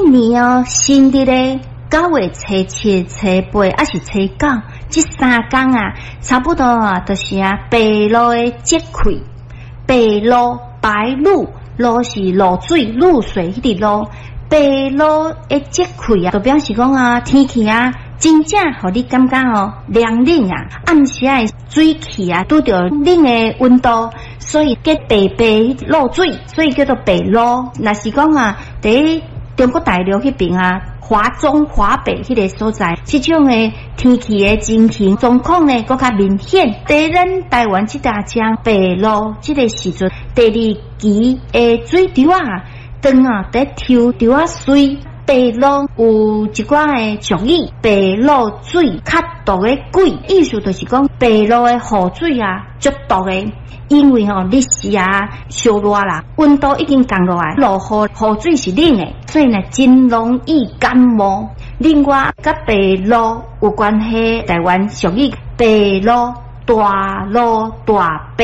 年哦，新的咧9月初7、初8，还是初9，这3天啊，差不多啊，就是白露的节气。白露，白露，露是露水、露水迄个露。白露的节气啊，就表示讲啊，天气啊，真正互你感觉哦，凉冷啊，暗时的水气啊，拄着冷的温度，所以叫白白露水，所以叫做白露。若是讲啊，伫中国大陆迄边啊，华中、华北迄个所在，这种的天气的情形状况呢，更较明显。在咱台湾这大江白露这个时阵，第2期的水稻啊，当啊在抽稻啊水。白露有一寡的俗语，白露水较毒的鬼，意思就是讲白露的雨水啊，足毒的。因为日时啊烧热啦，温度已经降落来，落雨水是冷的，所以呢真容易感冒。另外，甲白露有关系，台湾俗语白露大露大白。